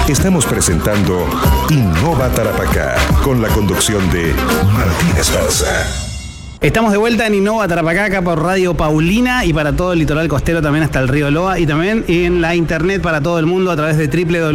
Estamos presentando Innova Tarapacá, con la conducción de Martín Esparza. Estamos de vuelta en Innova Tarapacá, acá por Radio Paulina y para todo el litoral costero, también hasta el río Loa, y también en la internet para todo el mundo a través de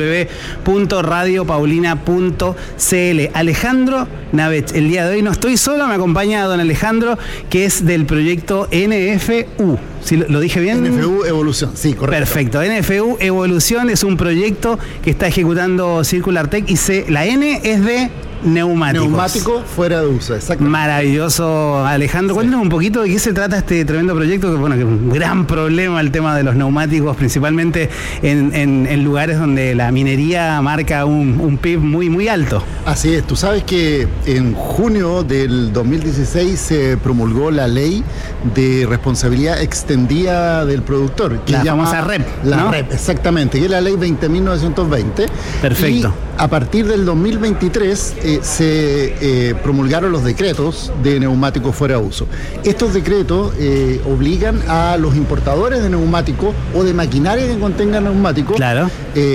www.radiopaulina.cl. Alejandro Navech, el día de hoy no estoy solo, me acompaña don Alejandro, que es del proyecto NFU. ¿Sí, lo dije bien? NFU Evolución, sí, correcto. Perfecto. NFU Evolución es un proyecto que está ejecutando Circular Tech y la N es de neumáticos. Neumático fuera de uso, exactamente. Maravilloso, Alejandro. Sí. Cuéntanos un poquito de qué se trata este tremendo proyecto, que bueno, que es un gran problema el tema de los neumáticos, principalmente en lugares donde la minería marca un PIB muy, muy alto. Así es, tú sabes que en junio del 2016 se promulgó la ley de responsabilidad extendida del productor. Que la famosa REP, ¿no? REP, exactamente, que es la ley 20.920. Perfecto. Y a partir del 2023 se promulgaron los decretos de neumáticos fuera de uso. Estos decretos obligan a los importadores de neumáticos o de maquinaria que contenga neumáticos, claro,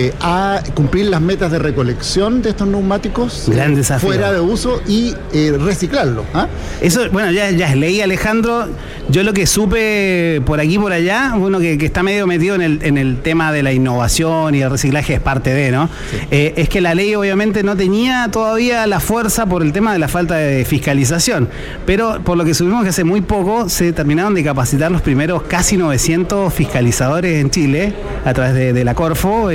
a cumplir las metas de recolección de estos neumáticos fuera de uso y reciclarlos. Eso, bueno, ya es ley, Alejandro. Yo lo que supe por aquí por allá, uno que está medio metido en el tema de la innovación y el reciclaje es parte de, ¿no? Sí. Es que la ley obviamente no tenía todavía la fuerza por el tema de la falta de fiscalización, pero por lo que supimos que hace muy poco se terminaron de capacitar los primeros casi 900 fiscalizadores en Chile a través de la Corfo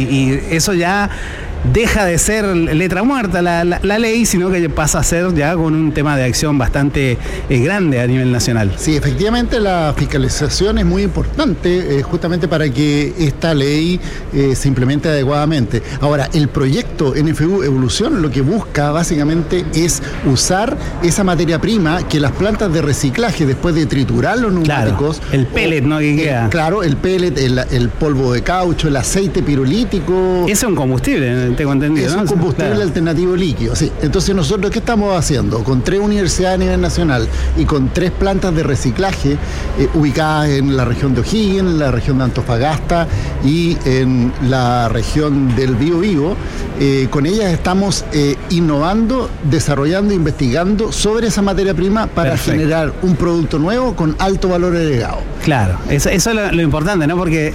y eso ya deja de ser letra muerta la ley, sino que pasa a ser ya con un tema de acción bastante grande a nivel nacional. Sí, efectivamente la fiscalización es muy importante justamente para que esta ley se implemente adecuadamente. Ahora, el proyecto NFU Evolución lo que busca básicamente es usar esa materia prima que las plantas de reciclaje, después de triturar los neumáticos... Claro, el pellet, ¿no? Que queda. Claro, el pellet, el polvo de caucho, el aceite pirolítico... Ese es un combustible, tengo entendido, es ¿no? un combustible alternativo líquido, sí. Entonces nosotros, ¿qué estamos haciendo? Con 3 universidades a nivel nacional y con 3 plantas de reciclaje ubicadas en la región de O'Higgins, en la región de Antofagasta y en la región del Biobío, con ellas estamos innovando, desarrollando, investigando sobre esa materia prima para generar un producto nuevo con alto valor agregado. Claro, eso es lo importante, ¿no?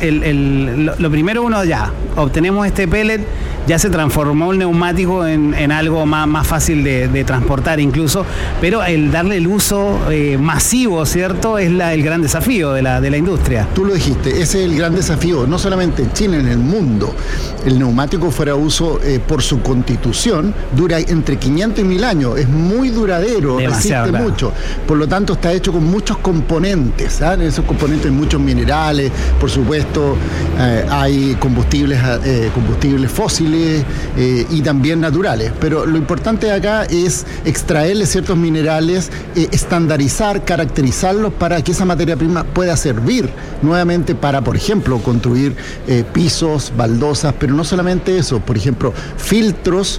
Porque lo primero uno ya, obtenemos este pellet, ya se transformó el neumático en algo más fácil de transportar incluso, pero el darle el uso masivo, ¿cierto? Es el gran desafío de la industria. Tú lo dijiste, ese es el gran desafío, no solamente en Chile, en el mundo. El neumático fuera de uso, por su constitución, dura entre 500 y 1000 años, es muy duradero, demasiado, resiste mucho, por lo tanto está hecho con muchos componentes, ¿sabes? Esos componentes, muchos minerales, por supuesto, hay combustibles fósiles, y también naturales, pero lo importante acá es extraerle ciertos minerales, estandarizar, caracterizarlos para que esa materia prima pueda servir nuevamente para, por ejemplo, construir pisos, baldosas, pero no solamente eso, por ejemplo, filtros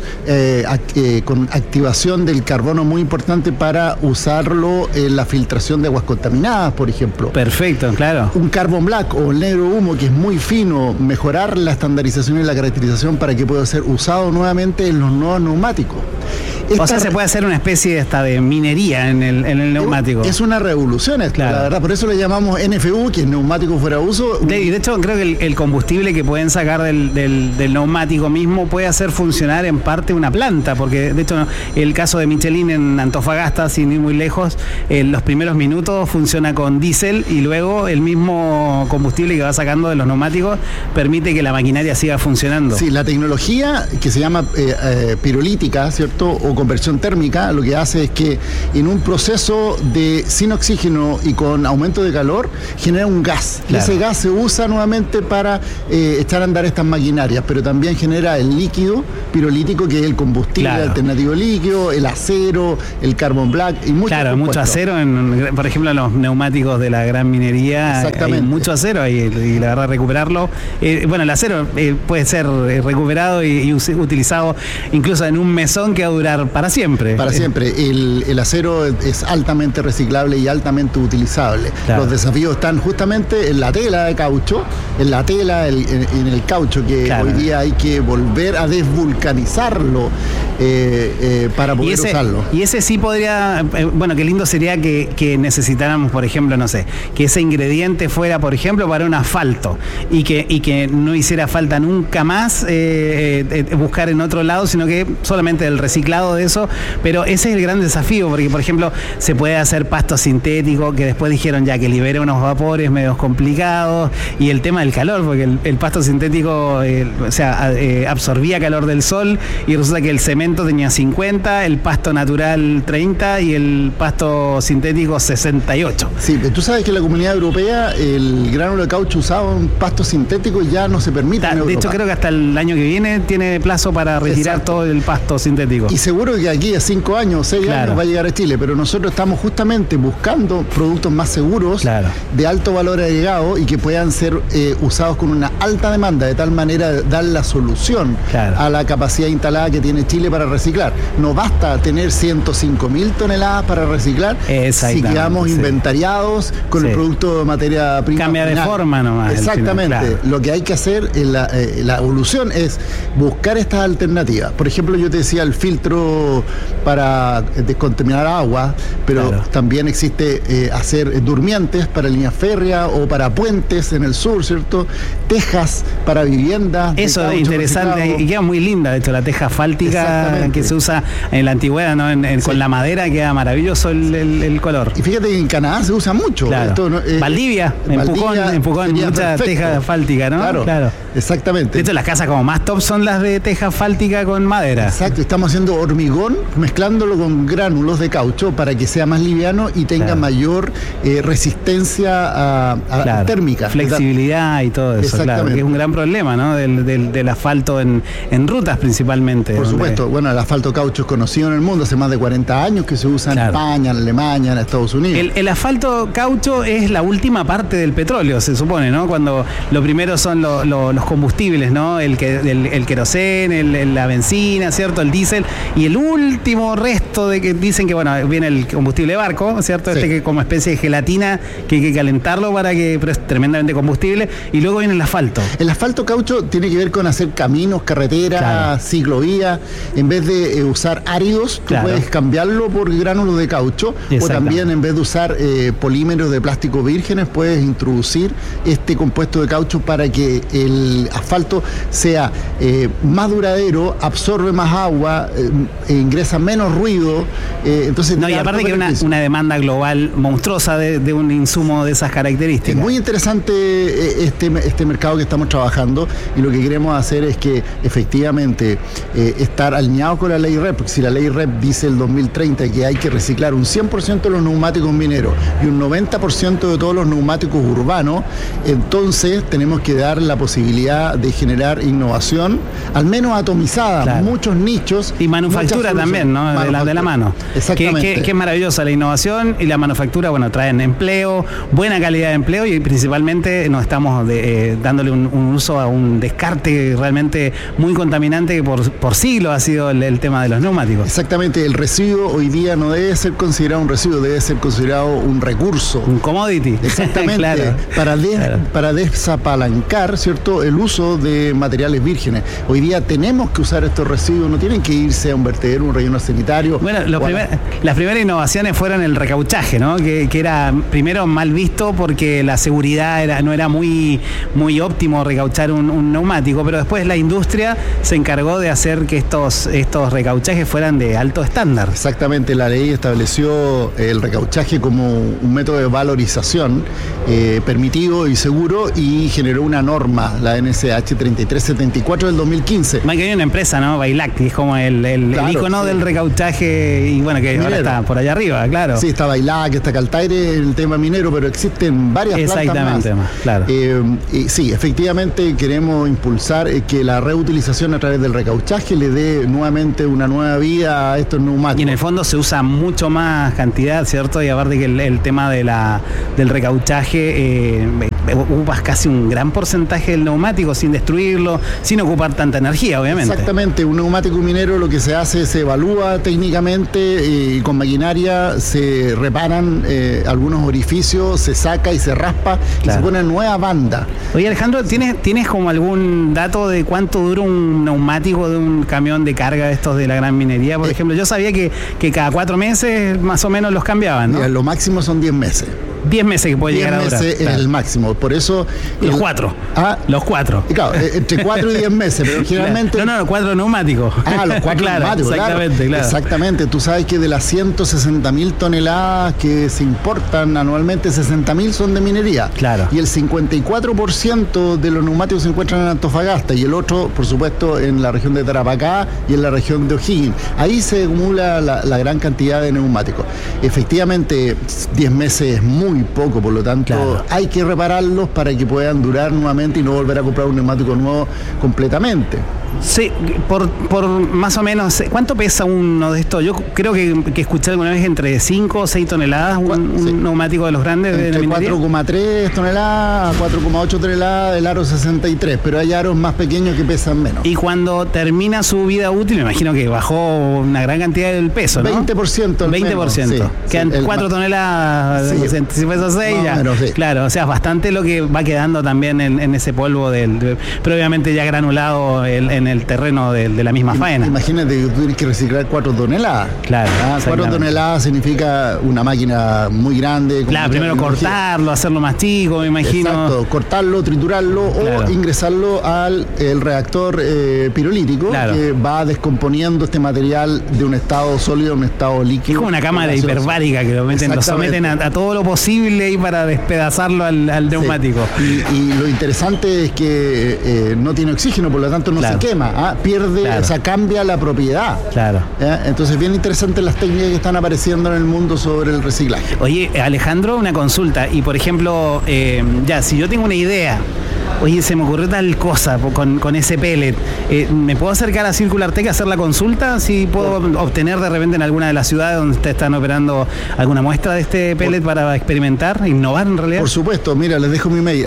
con activación del carbono muy importante para usarlo en la filtración de aguas contaminadas, por ejemplo. Perfecto, claro. Un carbon black o el negro humo que es muy fino, mejorar la estandarización y la caracterización para que pueda ser usado nuevamente en los nuevos neumáticos. O sea, se puede hacer una especie de minería en el neumático. Es una revolución esto, claro. La verdad, por eso le llamamos NFU, que es neumático fuera de uso. De hecho, creo que el combustible que pueden sacar del neumático mismo puede hacer funcionar en parte una planta, porque de hecho el caso de Michelin en Antofagasta, sin ir muy lejos, en los primeros minutos funciona con diésel y luego el mismo combustible que va sacando de los neumáticos permite que la maquinaria siga funcionando. Sí, la tecnología que se llama pirolítica, ¿cierto? O conversión térmica, lo que hace es que en un proceso sin oxígeno y con aumento de calor genera un gas. Claro. Y ese gas se usa nuevamente para echar a andar estas maquinarias, pero también genera el líquido pirolítico, que es el combustible alternativo líquido, el acero, el carbon black y mucho. Claro, mucho acero, por ejemplo, en los neumáticos de la gran minería. Exactamente. Hay mucho acero y la verdad recuperarlo. Bueno, el acero puede ser recuperado y utilizado incluso en un mesón que va a durar durar para siempre. Para siempre. El acero es altamente reciclable y altamente utilizable. Claro. Los desafíos están justamente en la tela de caucho, en el caucho, que claro, hoy día hay que volver a desvulcanizarlo para poder usarlo. Y ese sí podría, bueno, qué lindo sería que necesitáramos, por ejemplo, no sé, que ese ingrediente fuera, por ejemplo, para un asfalto y que no hiciera falta nunca más buscar en otro lado, sino que solamente el reciclado de eso. Pero ese es el gran desafío, porque, por ejemplo, se puede hacer pasto sintético, que después dijeron ya que libera unos vapores medios complicados, y el tema del calor, porque el pasto sintético absorbía calor del sol, y resulta que el cemento tenía 50, el pasto natural 30 y el pasto sintético 68. Sí, tú sabes que en la Comunidad Europea el gránulo de caucho usado en pasto sintético ya no se permite. De hecho, creo que hasta el año que viene tiene plazo para retirar todo el pasto sintético. Y seguro que aquí a 5 años o 6 años va a llegar a Chile, pero nosotros estamos justamente buscando productos más seguros, de alto valor agregado y que puedan ser usados con una alta demanda, de tal manera de dar la solución a la capacidad instalada que tiene Chile para reciclar. No basta tener 105.000 toneladas para reciclar si quedamos inventariados con el producto de materia prima. Cambia final de forma nomás. Exactamente. Lo que hay que hacer en la evolución es buscar estas alternativas. Por ejemplo, yo te decía el filtro para descontaminar agua, pero también existe hacer durmientes para líneas férreas o para puentes en el sur, ¿cierto? Tejas para viviendas. Eso es interesante reciclado. Y queda muy linda, de hecho, la teja asfáltica que se usa en la antigüedad, ¿no? Con la madera queda maravilloso el color. Y fíjate que en Canadá se usa mucho. Esto, Valdivia, en Pucón, mucha teja asfáltica, ¿no? Claro. Exactamente. De hecho, las casas como más top son las de teja asfáltica con madera. Exacto, estamos haciendo hormigón mezclándolo con gránulos de caucho para que sea más liviano y tenga mayor resistencia térmica. Flexibilidad y todo eso, claro, que es un gran problema, ¿no? Del asfalto en rutas principalmente. Por supuesto, bueno, el asfalto caucho es conocido en el mundo, hace más de 40 años que se usa en España, en Alemania, en Estados Unidos. El asfalto caucho es la última parte del petróleo, se supone, ¿no? Cuando lo primero son los combustibles, ¿no? El querosén, la benzina, ¿cierto? El diésel, y el último resto de que dicen que, bueno, viene el combustible de barco, ¿cierto? Que como especie de gelatina que hay que calentarlo pero es tremendamente combustible, y luego viene el asfalto. El asfalto caucho tiene que ver con hacer caminos, carreteras, ciclovías. En vez de usar áridos, tú puedes cambiarlo por gránulos de caucho, o también en vez de usar polímeros de plástico vírgenes, puedes introducir este compuesto de caucho para que el asfalto sea más duradero, absorbe más agua, ingresa menos ruido. Entonces, y aparte que hay una demanda global monstruosa de un insumo de esas características. Es muy interesante este mercado que estamos trabajando, y lo que queremos hacer es que efectivamente estar alineados con la ley REP, porque si la ley REP dice el 2030 que hay que reciclar un 100% de los neumáticos mineros y un 90% de todos los neumáticos urbanos, entonces tenemos que dar la posibilidad de generar innovación, al menos atomizada, muchos nichos. Y manufactura también, ¿no? De la mano. Exactamente. Que es maravillosa la innovación, y la manufactura, bueno, traen empleo, buena calidad de empleo, y principalmente nos estamos dándole un uso a un descarte realmente muy contaminante que por siglos ha sido el tema de los neumáticos. Exactamente, el residuo hoy día no debe ser considerado un residuo, debe ser considerado un recurso. Un commodity. Exactamente, para desapalancar, ¿cierto?, el uso de materiales vírgenes. Hoy día tenemos que usar estos residuos, no tienen que irse a un vertedero, un relleno sanitario. Bueno, las primeras innovaciones fueron el recauchaje, ¿no? Que era primero mal visto porque la seguridad no era muy óptimo recauchar un neumático, pero después la industria se encargó de hacer que estos recauchajes fueran de alto estándar. Exactamente, la ley estableció el recauchaje como un método de valorización permitido y seguro, y generó una norma, la NSH 3374 del 2015. Más que hay una empresa, ¿no? Bailac, que es como el icono del recauchaje, y bueno, que minero. Ahora está por allá arriba, claro. Sí, está Bailac, está Caltaire, el tema minero, pero existen varias plantas más. Claro. Y sí, efectivamente queremos impulsar que la reutilización a través del recauchaje le dé nuevamente una nueva vida a estos neumáticos. Y en el fondo se usa mucho más cantidad, ¿cierto? Y aparte que el tema del recauchaje ocupas casi un gran porcentaje del neumático sin destruirlo, sin ocupar tanta energía, obviamente. Exactamente, un neumático minero lo que se hace, se evalúa técnicamente y con maquinaria se reparan algunos orificios, se saca y se raspa y se pone nueva banda. Oye, Alejandro, ¿tienes como algún dato de cuánto dura un neumático de un camión de carga de estos de la gran minería? Por ejemplo, yo sabía que cada 4 meses más o menos los cambiaban, ¿no? Mira, lo máximo son 10 meses. 10 meses que puede llegar a durar. 10 meses es el máximo, por eso... Los 4. Los 4. Claro, entre 4 y 10 meses, pero generalmente... No, 4 neumáticos. Los 4 claro, neumáticos, exactamente, claro. Exactamente, tú sabes que de las 160.000 toneladas que se importan anualmente, 60.000 son de minería. Claro. Y el 54% de los neumáticos se encuentran en Antofagasta y el otro, por supuesto, en la región de Tarapacá y en la región de O'Higgins. Ahí se acumula la gran cantidad de neumáticos. Efectivamente, 10 meses es muy poco, por lo tanto hay que repararlos para que puedan durar nuevamente y no volver a comprar un neumático nuevo completamente. Sí, por más o menos, ¿cuánto pesa uno de estos? Yo creo que escuché alguna vez entre 5 o 6 toneladas un neumático de los grandes de la minería. 4,3 toneladas a 4,8 toneladas del aro 63, pero hay aros más pequeños que pesan menos. Y cuando termina su vida útil, me imagino que bajó una gran cantidad del peso, ¿no? 20%. 20%. Sí, quedan 4 toneladas, si pesa 6 ya. Menos, sí. Claro, o sea, bastante lo que va quedando también en ese polvo, pero obviamente ya granulado en el terreno de la misma faena. Imagínate que tú tienes que reciclar 4 toneladas. Claro. 4 toneladas significa una máquina muy grande. Claro, primero cortarlo, hacerlo más chico, me imagino. Exacto, cortarlo, triturarlo o ingresarlo al reactor pirolítico que va descomponiendo este material de un estado sólido a un estado líquido. Es como una cámara hiperbárica que lo someten a todo lo posible ahí para despedazarlo al neumático. Y lo interesante es que no tiene oxígeno, por lo tanto no se quema. Pierde, o sea, cambia la propiedad. Claro. Entonces, bien interesantes las técnicas que están apareciendo en el mundo sobre el reciclaje. Oye, Alejandro, una consulta. Y por ejemplo, si yo tengo una idea, oye, se me ocurrió tal cosa con ese pellet, ¿me puedo acercar a Circulartech a hacer la consulta? Si puedo obtener de repente en alguna de las ciudades donde ustedes están operando alguna muestra de este pellet para experimentar, innovar en realidad. Por supuesto, mira, les dejo mi mail,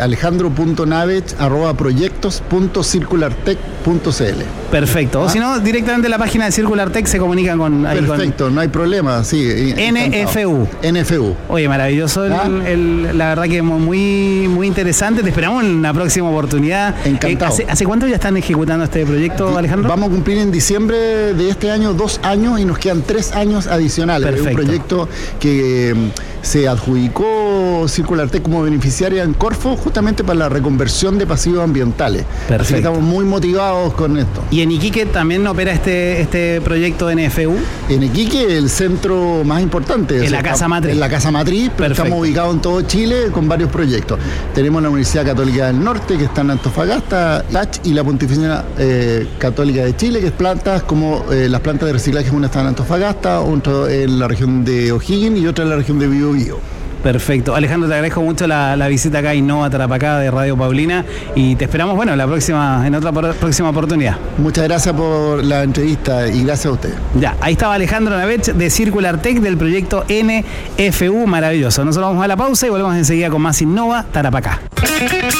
alejandro.navech@proyectos.circulartech.cl. Perfecto, o si no, directamente en la página de Circulartech se comunican con... Perfecto, no hay problema, sí. NFU. Oye, maravilloso, la verdad que muy, muy interesante, te esperamos en la próxima oportunidad. Encantado. ¿Hace cuánto ya están ejecutando este proyecto, Alejandro? Vamos a cumplir en diciembre de este año 2 años y nos quedan 3 años adicionales. Perfecto. Es un proyecto que se adjudicó Circulartech como beneficiaria en Corfo justamente para la reconversión de pasivos ambientales. Perfecto. Así que estamos muy motivados con esto. ¿Y en Iquique también opera este proyecto NFU? En Iquique, el centro más importante. En la Casa Matriz. En la Casa Matriz, pero estamos ubicados en todo Chile con varios proyectos. Tenemos la Universidad Católica del Norte, que está en Antofagasta, TACH, y la Pontificia Católica de Chile, que es plantas como las plantas de reciclaje, una está en Antofagasta, otra en la región de O'Higgins y otra en la región de Biobío. Perfecto. Alejandro, te agradezco mucho la visita acá a Innova Tarapacá de Radio Paulina y te esperamos, en otra próxima oportunidad. Muchas gracias por la entrevista y gracias a usted. Ya, ahí estaba Alejandro Navech de Circulartech del proyecto NFU, maravilloso. Nosotros vamos a la pausa y volvemos enseguida con más Innova Tarapacá.